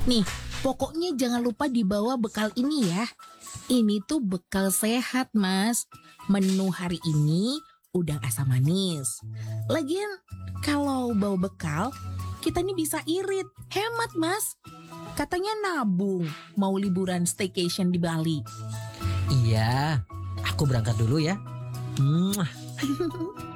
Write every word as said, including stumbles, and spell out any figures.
Nih, pokoknya jangan lupa dibawa bekal ini ya. Ini tuh bekal sehat, Mas. Menu hari ini udang asam manis. Lagian kalau bawa bekal, kita nih bisa irit. Hemat, Mas. Katanya nabung mau liburan staycation di Bali. Iya, aku berangkat dulu ya. Muah.